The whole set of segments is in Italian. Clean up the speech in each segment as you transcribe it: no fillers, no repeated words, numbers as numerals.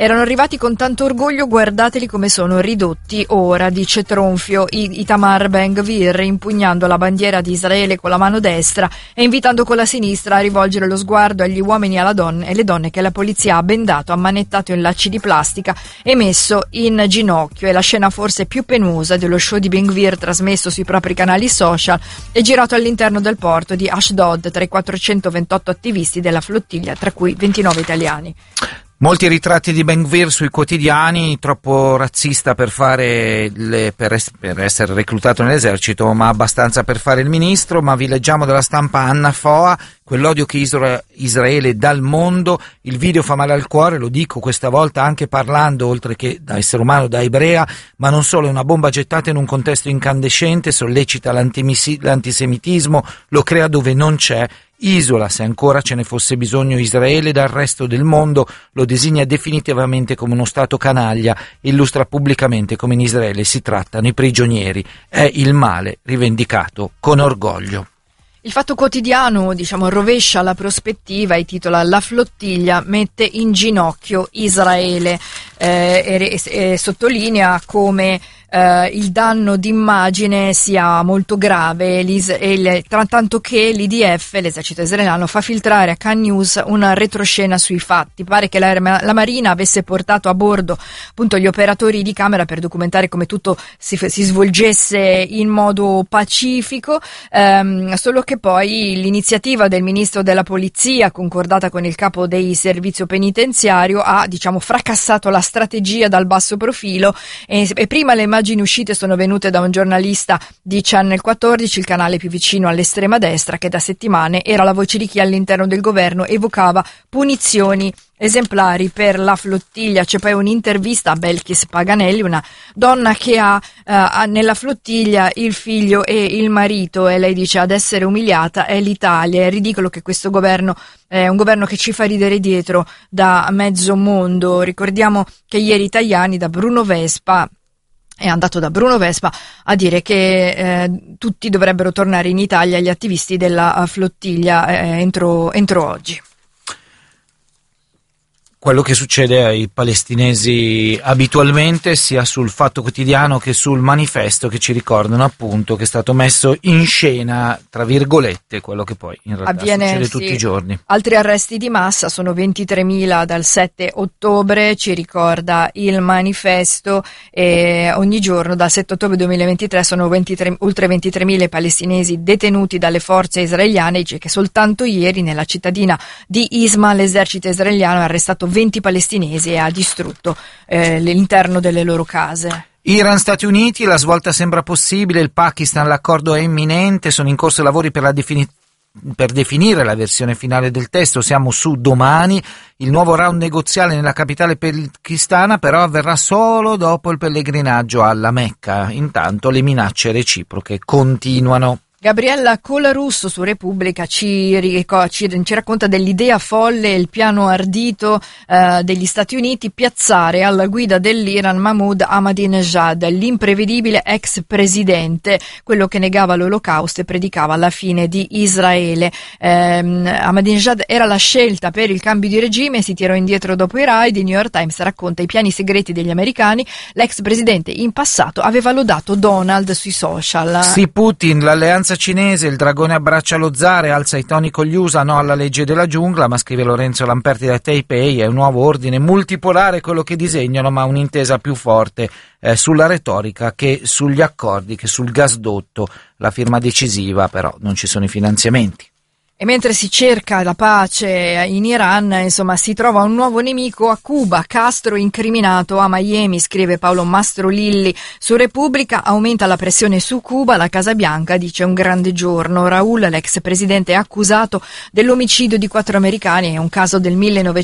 Erano arrivati con tanto orgoglio, guardateli come sono ridotti ora, dice Tronfio Itamar Ben-Gvir, impugnando la bandiera di Israele con la mano destra e invitando con la sinistra a rivolgere lo sguardo agli uomini e alle donne che la polizia ha bendato, ammanettato in lacci di plastica e messo in ginocchio. È la scena forse più penosa dello show di Ben-Gvir trasmesso sui propri canali social e girato all'interno del porto di Ashdod tra i 428 attivisti della flottiglia, tra cui 29 italiani. Molti ritratti di Ben-Gvir sui quotidiani, troppo razzista per essere reclutato nell'esercito, ma abbastanza per fare il ministro. Ma vi leggiamo dalla stampa Anna Foa, quell'odio che Israele dà al mondo. Il video fa male al cuore, lo dico questa volta anche parlando, oltre che da essere umano, da ebrea, ma non solo. È una bomba gettata in un contesto incandescente, sollecita l'antisemitismo, lo crea dove non c'è. Isola, se ancora ce ne fosse bisogno, Israele dal resto del mondo, lo designa definitivamente come uno Stato canaglia, illustra pubblicamente come in Israele si trattano i prigionieri. È il male rivendicato con orgoglio. Il Fatto Quotidiano, rovescia la prospettiva e titola "La flottiglia mette in ginocchio Israele", e sottolinea come il danno d'immagine sia molto grave, tanto che l'IDF, l'esercito israeliano, fa filtrare a Khan News una retroscena sui fatti. Pare che la Marina avesse portato a bordo appunto gli operatori di camera per documentare come tutto si svolgesse in modo pacifico, solo che poi l'iniziativa del ministro della polizia, concordata con il capo dei servizio penitenziario, ha fracassato la strategia dal basso profilo e prima le immagini uscite sono venute da un giornalista di Channel 14, il canale più vicino all'estrema destra, che da settimane era la voce di chi all'interno del governo evocava punizioni esemplari per la flottiglia. C'è poi un'intervista a Belkis Paganelli, una donna che ha nella flottiglia il figlio e il marito, e lei dice: ad essere umiliata è l'Italia, è ridicolo che questo governo è un governo che ci fa ridere dietro da mezzo mondo. Ricordiamo che ieri Tajani è andato da Bruno Vespa a dire che tutti dovrebbero tornare in Italia, gli attivisti della flottiglia, entro oggi. Quello che succede ai palestinesi abitualmente, sia sul Fatto Quotidiano che sul Manifesto, che ci ricordano appunto che è stato messo in scena, tra virgolette, quello che poi in realtà succede tutti i giorni. Altri arresti di massa, sono 23.000 dal 7 ottobre, ci ricorda il Manifesto, e ogni giorno dal 7 ottobre 2023 sono oltre 23.000 palestinesi detenuti dalle forze israeliane. Dice che soltanto ieri nella cittadina di Isma l'esercito israeliano ha arrestato 20 palestinesi e ha distrutto l'interno delle loro case. Iran-Stati Uniti, la svolta sembra possibile, il Pakistan, l'accordo è imminente, sono in corso i lavori per definire la versione finale del testo, siamo su domani. Il nuovo round negoziale nella capitale pakistana però avverrà solo dopo il pellegrinaggio alla Mecca. Intanto le minacce reciproche continuano. Gabriella Colarusso su Repubblica ci racconta dell'idea folle e il piano ardito degli Stati Uniti: piazzare alla guida dell'Iran Mahmoud Ahmadinejad, l'imprevedibile ex presidente, quello che negava l'olocausto e predicava la fine di Israele. Ahmadinejad era la scelta per il cambio di regime e si tirò indietro dopo i raid. Il New York Times racconta i piani segreti degli americani. L'ex presidente in passato aveva lodato Donald sui social. Sì, Putin, l'alleanza cinese, il dragone abbraccia lo zar, alza i toni con gli USA, no alla legge della giungla, ma scrive Lorenzo Lamperti da Taipei, è un nuovo ordine multipolare quello che disegnano, ma un'intesa più forte sulla retorica che sugli accordi, che sul gasdotto. La firma decisiva, però non ci sono i finanziamenti. E mentre si cerca la pace in Iran, si trova un nuovo nemico a Cuba. Castro incriminato a Miami, scrive Paolo Mastrolilli su Repubblica. Aumenta la pressione su Cuba, la Casa Bianca dice un grande giorno. Raul, l'ex presidente, è accusato dell'omicidio di 4 americani, è un caso del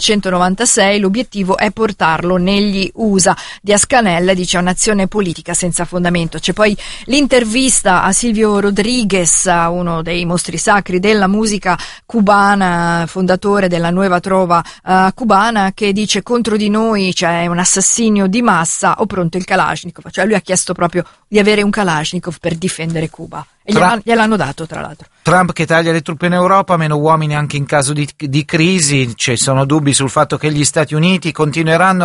1996, l'obiettivo è portarlo negli USA. Diaz Canel dice un'azione politica senza fondamento. C'è poi l'intervista a Silvio Rodriguez, uno dei mostri sacri della musica cubana, fondatore della Nueva Trova cubana, che dice: contro di noi c'è un assassinio di massa, ho pronto il Kalashnikov. Cioè lui ha chiesto proprio di avere un Kalashnikov per difendere Cuba e gliel'hanno dato, tra l'altro. Trump che taglia le truppe in Europa, meno uomini anche in caso di crisi. Ci sono dubbi sul fatto che gli Stati Uniti continueranno